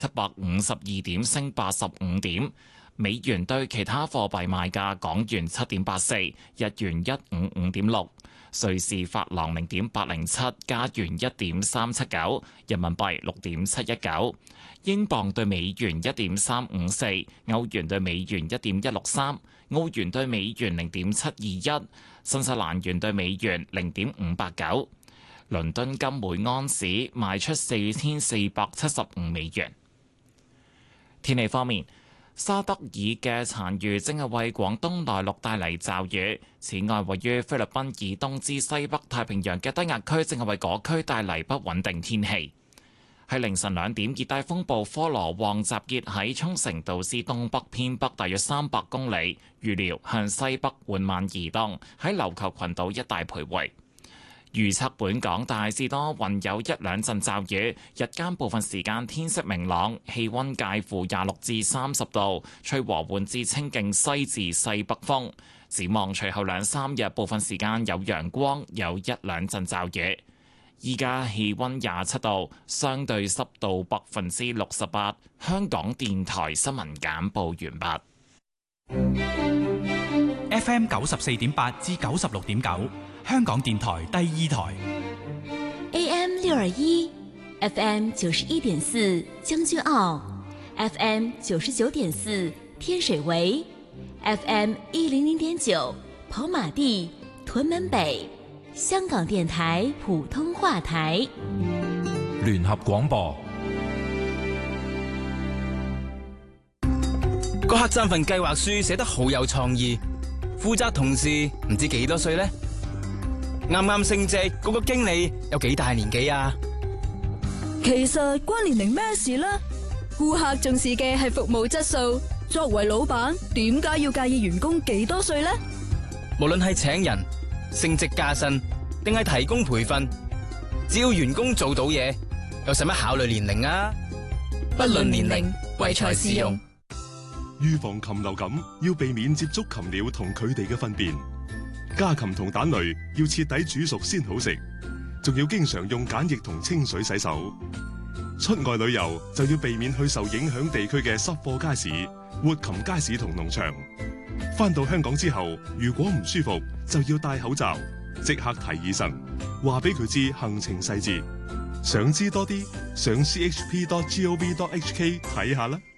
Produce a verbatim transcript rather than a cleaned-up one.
七百五十二點，升八十五點。美元對其他貨幣賣價：港元七點八四，日元一五五點六，瑞士法郎零點八零七，加元一點三七九，人民幣六點七一九，英鎊對美元一點三五四，歐元對美元一點一六三，澳元對美元零點七二一，新西蘭元對美元零點五八九。倫敦金每安士賣出四千四百七十五美元。天氣方面，沙德爾嘅殘餘正係為廣東內陸帶嚟驟雨。此外，位於菲律賓以東至西北太平洋嘅低壓區正係為嗰區帶嚟不穩定天氣。喺凌晨兩點，熱帶風暴科羅旺集結喺沖繩島之東北偏北大約三百公里，預料向西北緩慢移動，喺琉球群島一帶徘徊。預測本港大致多雲，有一兩陣驟雨，日間部分時間天色明朗，氣溫介乎廿六至三十度，吹和緩至清勁西至西北風。展望隨後兩三日部分時間有陽光，有一兩陣驟雨。依家氣溫廿七度，相對濕度百分之六十八。香港電台新聞簡報完畢。F M 九十四點八至九十六點九。香港電台第二台 A M 六二一 F M 九十一點四將軍澳 F M 九十九點四天水圍 F M 一零零點九跑馬地屯門北香港電台普通話台聯合廣播。 個客棧份計劃書寫得好有創意，負責同事唔知幾多歲呢？啱啱升職嗰個經理有幾大年紀啊？ 其實關年齡咩事呢？顧客重視嘅係服務質素，作為老闆點解要介意員工幾多歲呢？ 無論係請人、升職加薪，定係提供培訓，只要員工做到嘢，又使乜考慮年齡啊？不論年齡，唯才是用。 預防禽流感，要避免接觸禽鳥同佢哋嘅糞便。家禽同蛋類要徹底煮熟先好食，仲要經常用梘液同清水洗手。出外旅遊就要避免去受影響地區嘅濕貨街市、活禽街市同農場。返到香港之後，如果唔舒服，就要戴口罩，即刻睇醫生，話俾佢知行程細節。想知多啲，上 c h p dot gov dot h k 睇下啦。